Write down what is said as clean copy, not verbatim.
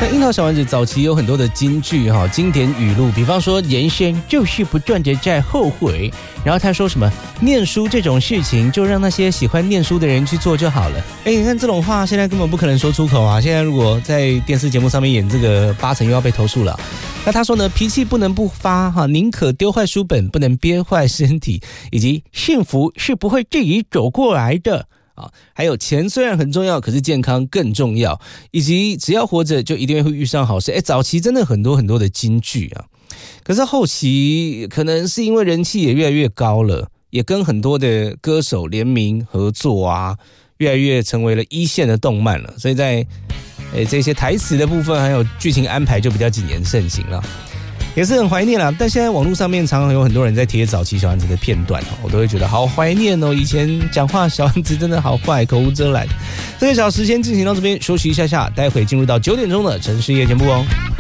那樱桃小丸子早期有很多的金句哈，经典语录，比方说人生就是不断的在后悔，然后他说什么念书这种事情就让那些喜欢念书的人去做就好了。你看这种话现在根本不可能说出口啊！现在如果在电视节目上面演这个8成又要被投诉了。那他说呢，脾气不能不发哈，宁可丢坏书本，不能憋坏身体，以及幸福是不会自己走过来的。还有钱虽然很重要，可是健康更重要，以及只要活着就一定会遇上好事。早期真的很多很多的金句啊，可是后期可能是因为人气也越来越高了，也跟很多的歌手联名合作啊，越来越成为了一线的动漫了，所以在这些台词的部分还有剧情安排就比较谨言慎行了。也是很怀念啦，但现在网络上面常常有很多人在贴早期小丸子的片段，我都会觉得好怀念哦。以前讲话小丸子真的好坏，口无遮拦。这个小时先进行到这边，休息一下下，待会进入到9点钟的城市夜节目哦。